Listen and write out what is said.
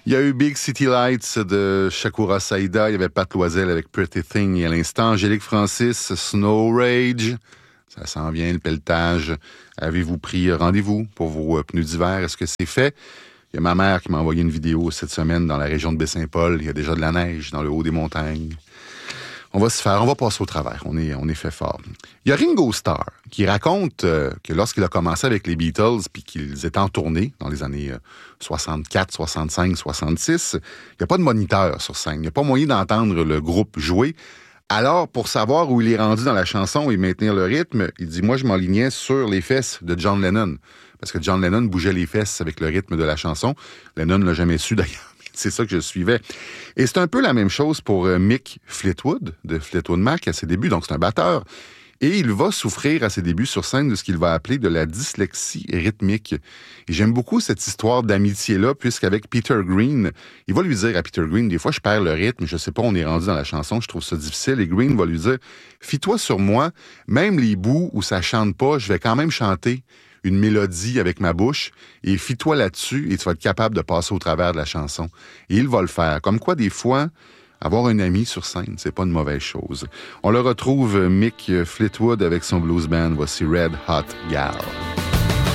Il y a eu Big City Lights de Shakura Saïda, il y avait Pat Loisel avec Pretty Thing et à l'instant, Angélique Francis, Snow Rage. Ça s'en vient, le pelletage. Avez-vous pris rendez-vous pour vos pneus d'hiver? Est-ce que c'est fait? Il y a ma mère qui m'a envoyé une vidéo cette semaine dans la région de Baie-Saint-Paul. Il y a déjà de la neige dans le haut des montagnes. On va passer au travers. On est fait fort. Il y a Ringo Starr qui raconte que lorsqu'il a commencé avec les Beatles puis qu'ils étaient en tournée dans les années 64, 65, 66, il n'y a pas de moniteur sur scène. Il n'y a pas moyen d'entendre le groupe jouer. Alors, pour savoir où il est rendu dans la chanson et maintenir le rythme, il dit « Moi, je m'enlignais sur les fesses de John Lennon. » Parce que John Lennon bougeait les fesses avec le rythme de la chanson. Lennon ne l'a jamais su, d'ailleurs. C'est ça que je suivais. Et c'est un peu la même chose pour Mick Fleetwood, de Fleetwood Mac, à ses débuts. Donc, c'est un batteur. Et il va souffrir à ses débuts sur scène de ce qu'il va appeler de la dyslexie rythmique. Et j'aime beaucoup cette histoire d'amitié-là, puisqu'avec Peter Green, il va lui dire à Peter Green, des fois, je perds le rythme, je sais pas, on est rendu dans la chanson, je trouve ça difficile. Et Green va lui dire, fie-toi sur moi, même les bouts où ça chante pas, je vais quand même chanter une mélodie avec ma bouche, et fie-toi là-dessus, et tu vas être capable de passer au travers de la chanson. Et il va le faire. Comme quoi, des fois, avoir un ami sur scène, c'est pas une mauvaise chose. On le retrouve, Mick Fleetwood, avec son blues band. Voici Red Hot Gal.